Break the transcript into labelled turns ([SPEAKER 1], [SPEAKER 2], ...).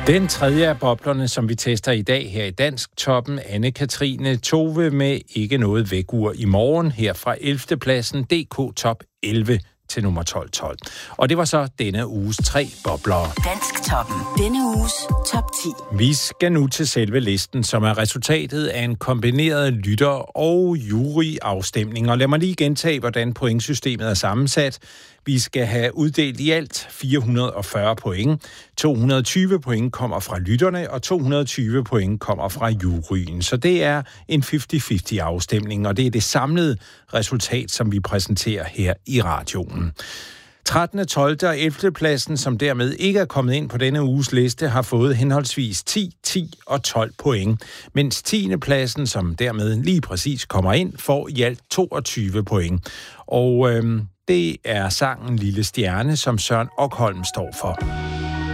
[SPEAKER 1] Den tredje af boblerne, som vi tester i dag her i Dansk Toppen, Anne-Katrine Tove med Ikke noget vækur i morgen, her fra 11. pladsen, DK Top 11 til nummer 1212. Og det var så denne uges 3 bobler.
[SPEAKER 2] Dansk Toppen. Denne uges top 10.
[SPEAKER 1] Vi skal nu til selve listen, som er resultatet af en kombineret lytter- og juryafstemning. Og lad mig lige gentage, hvordan pointsystemet er sammensat. Vi skal have uddelt i alt 440 point. 220 point kommer fra lytterne, og 220 point kommer fra juryen. Så det er en 50-50 afstemning, og det er det samlede resultat, som vi præsenterer her i radioen. 13., 12. og 11. pladsen, som dermed ikke er kommet ind på denne uges liste, har fået henholdsvis 10, 10 og 12 point, mens 10. pladsen, som dermed lige præcis kommer ind, får i alt 22 point. Og det er sangen Lille Stjerne, som Søren Okholm står for.